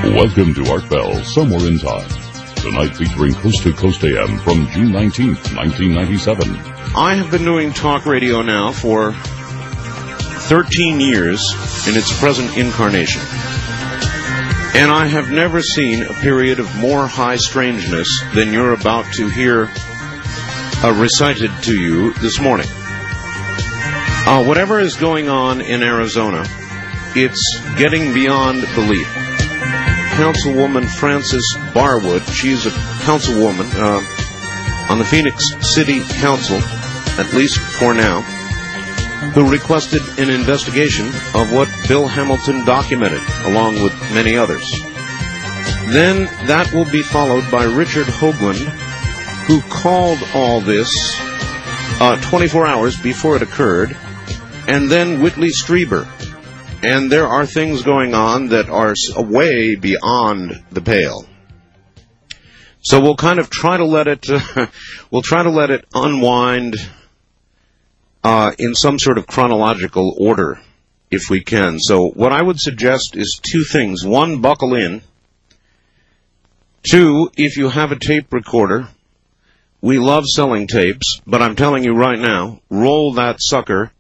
Welcome to Art Bell, Somewhere in Time. Tonight featuring Coast to Coast AM from June 19th, 1997. I have been doing talk radio now for 13 years in its present incarnation. And I have never seen a period of more high strangeness than you're about to hear recited to you this morning. Whatever is going on in Arizona, it's getting beyond belief. Councilwoman Frances Barwood, she's a councilwoman on the Phoenix City Council, at least for now, who requested an investigation of what Bill Hamilton documented, along with many others. Then that will be followed by Richard Hoagland, who called all this 24 hours before it occurred, and then Whitley Strieber. And there are things going on that are way beyond the pale. So we'll kind of try to let it, unwind in some sort of chronological order, if we can. So what I would suggest is two things. One, buckle in. Two, if you have a tape recorder, we love selling tapes, but I'm telling you right now, roll that sucker